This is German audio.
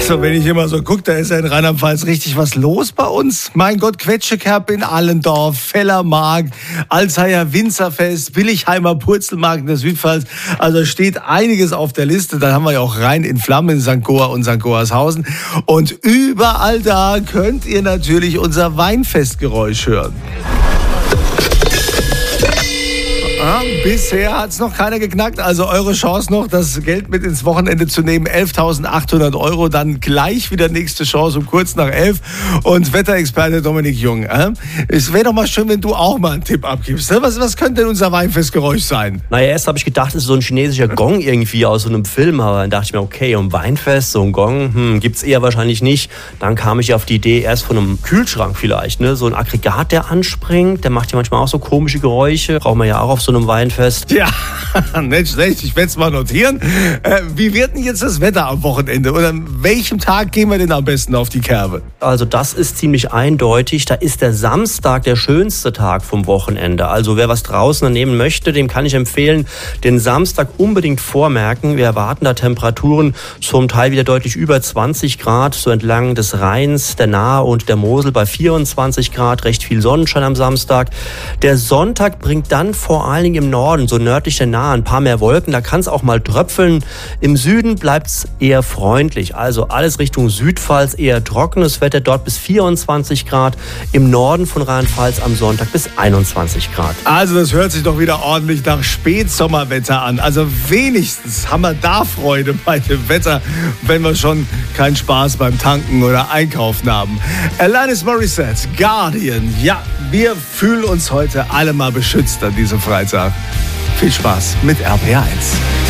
Also, wenn ich immer so gucke, da ist ja in Rheinland-Pfalz richtig was los bei uns. Mein Gott, Quetschekerb in Allendorf, Fellermarkt, Alzheimer Winzerfest, Billigheimer Purzelmarkt in der Südpfalz. Also steht einiges auf der Liste. Dann haben wir ja auch Rhein in Flammen in St. Goar und St. Goarshausen. Und überall da könnt ihr natürlich unser Weinfestgeräusch hören. Ja, bisher hat es noch keiner geknackt, also eure Chance noch, das Geld mit ins Wochenende zu nehmen, 11.800 €, dann gleich wieder nächste Chance um kurz nach 11 und Wetterexperte Dominik Jung. Es wäre doch mal schön, wenn du auch mal einen Tipp abgibst. Was könnte denn unser Weinfestgeräusch sein? Naja, erst habe ich gedacht, es ist so ein chinesischer Gong irgendwie aus so einem Film, aber dann dachte ich mir, okay, um Weinfest, so ein Gong, gibt's eher wahrscheinlich nicht. Dann kam ich auf die Idee, erst von einem Kühlschrank vielleicht, ne? So ein Aggregat, der anspringt, der macht ja manchmal auch so komische Geräusche, brauchen wir ja auch auf so einem Weinfest. Ja, nicht schlecht, ich werde es mal notieren. Wie wird denn jetzt das Wetter am Wochenende? Oder an welchem Tag gehen wir denn am besten auf die Kerbe? Also das ist ziemlich eindeutig. Da ist der Samstag der schönste Tag vom Wochenende. Also wer was draußen nehmen möchte, dem kann ich empfehlen, den Samstag unbedingt vormerken. Wir erwarten da Temperaturen zum Teil wieder deutlich über 20 Grad, so entlang des Rheins, der Nahe und der Mosel bei 24 Grad. Recht viel Sonnenschein am Samstag. Der Sonntag bringt dann vor allen Dingen im Norden, so nördlich der Nahe, ein paar mehr Wolken. Da kann es auch mal tröpfeln. Im Süden bleibt es eher freundlich. Also alles Richtung Südpfalz, eher trockenes Wetter, dort bis 24 Grad. Im Norden von Rheinland-Pfalz am Sonntag bis 21 Grad. Also das hört sich doch wieder ordentlich nach Spätsommerwetter an. Also wenigstens haben wir da Freude bei dem Wetter, wenn wir schon keinen Spaß beim Tanken oder Einkaufen haben. Alanis Morissette, Guardian. Ja, wir fühlen uns heute alle mal beschützt an diesem Freitag. Viel Spaß mit RPR 1.